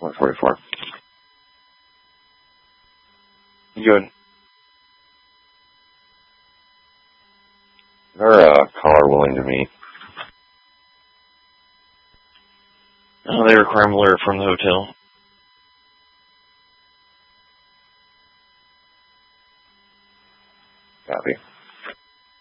144. Good. Is our caller willing to meet? Oh, they were crime alert from the hotel. Copy.